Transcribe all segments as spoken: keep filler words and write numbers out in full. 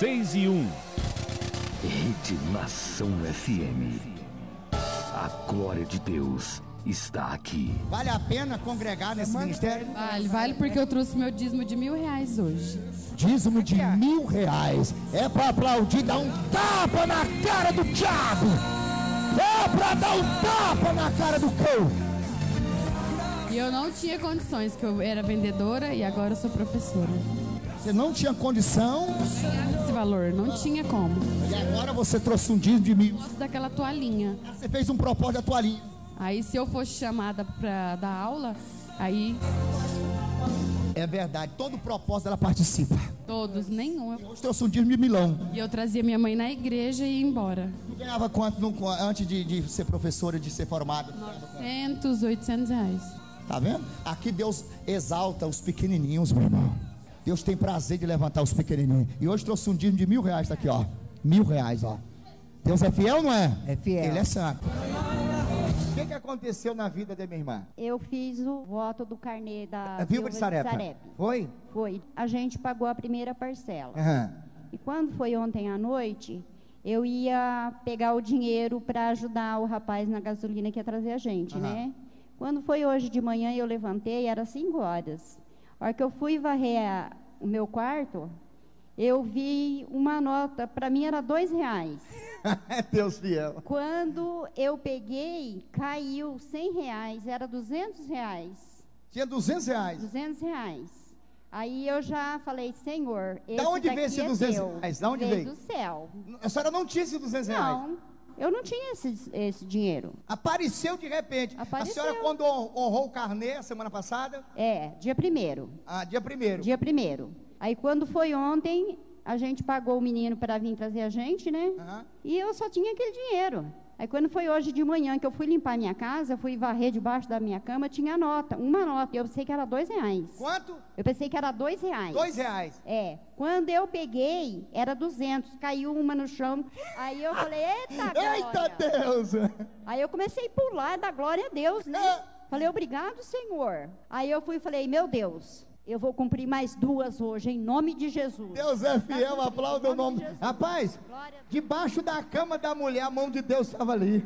seis e um. Rede Nação F M. A glória de Deus está aqui. Vale a pena congregar nesse ministério? Vale, vale porque eu trouxe meu dízimo de mil reais hoje. Dízimo de mil reais. É pra aplaudir, dar um tapa na cara do diabo. É pra dar um tapa na cara do cão. E eu não tinha condições, que eu era vendedora e agora eu sou professora. Você não tinha condição. Esse valor, não tinha como. E agora você trouxe um dízimo de mil. Gosto daquela toalhinha. Você fez um propósito da toalhinha. Aí se eu fosse chamada pra dar aula, aí... É verdade, todo propósito ela participa. Todos, nenhum. Hoje trouxe um dízimo de milão. E eu trazia minha mãe na igreja e ia embora. Tu ganhava quanto no, antes de, de ser professora, de ser formada? novecentos, oitocentos reais. Tá vendo? Aqui Deus exalta os pequenininhos, meu irmão. Deus tem prazer de levantar os pequenininhos. E hoje trouxe um dízimo de mil reais, tá aqui, ó. Mil reais, ó. Deus é fiel, não é? É fiel. Ele é santo. O que, que aconteceu na vida da minha irmã? Eu fiz o voto do carnê da A Vilma de Sarep. Foi? Foi. A gente pagou a primeira parcela. Uhum. E quando foi ontem à noite, eu ia pegar o dinheiro para ajudar o rapaz na gasolina que ia trazer a gente, uhum. né? Quando foi hoje de manhã, eu levantei, era cinco horas. A hora que eu fui varrer a, o meu quarto, eu vi uma nota, para mim era dois reais. Deus fiel. Quando eu peguei, caiu cem reais, era duzentos reais. Tinha duzentos reais? duzentos reais. Aí eu já falei, Senhor, esse da onde daqui veio esse é duzentos teu. reais? Da onde veio? veio? Do céu. A senhora não tinha esses duzentos reais? Não, eu não tinha esse, esse dinheiro. Apareceu de repente. Apareceu. A senhora quando honrou o carnê a semana passada? É, dia primeiro. Ah, dia primeiro. Dia primeiro. Aí quando foi ontem, a gente pagou o menino para vir trazer a gente, né? Uhum. E eu só tinha aquele dinheiro. Aí quando foi hoje de manhã que eu fui limpar a minha casa, fui varrer debaixo da minha cama, tinha nota, uma nota. Eu pensei que era dois reais. Quanto? Eu pensei que era dois reais. Dois reais? É. Quando eu peguei, era duzentos. Caiu uma no chão. Aí eu falei, eita glória. Eita Deus! Aí eu comecei a pular, dar glória a Deus, né? É. Falei, obrigado, Senhor. Aí eu fui e falei, meu Deus, eu vou cumprir mais duas hoje, em nome de Jesus. Deus é fiel, tá, aplauda o nome. nome de Rapaz, debaixo da cama da mulher, a mão de Deus estava ali.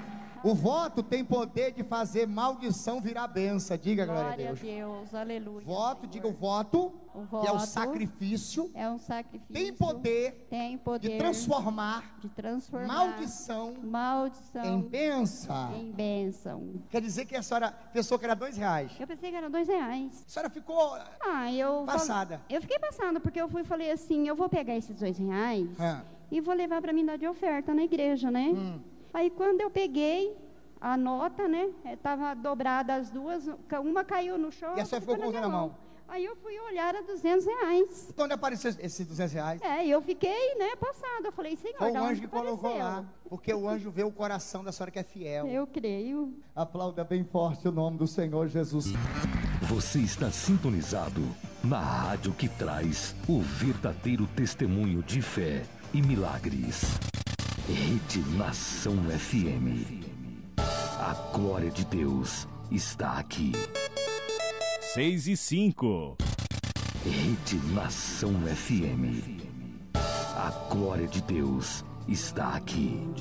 O voto tem poder de fazer maldição virar benção. Diga, glória, glória a Deus. Glória a Deus, aleluia. Voto, Senhor. Diga o voto, o voto, que é o sacrifício. É um sacrifício. Tem poder, tem poder de transformar, de transformar maldição, maldição em bênção. Em bênção. Quer dizer que a senhora pensou que era dois reais? Eu pensei que era dois reais. A senhora ficou ah, eu passada? Fal... Eu fiquei passada, porque eu fui e falei assim, eu vou pegar esses dois reais ah. e vou levar para mim dar de oferta na igreja, né? Hum. Aí quando eu peguei a nota, né? Tava dobrada as duas, uma caiu no chão. E a senhora ficou com na mão. mão. Aí eu fui olhar, era duzentos reais. Então onde apareceu esses duzentos reais? É, eu fiquei, né, passada. Eu falei, Senhor, foi o anjo que colocou lá. Porque o anjo vê o coração da senhora que é fiel. Eu creio. Aplauda bem forte o nome do Senhor Jesus. Você está sintonizado na rádio que traz o verdadeiro testemunho de fé e milagres. Rede Nação F M. A glória de Deus está aqui. seis e cinco. Rede Nação F M. A glória de Deus está aqui.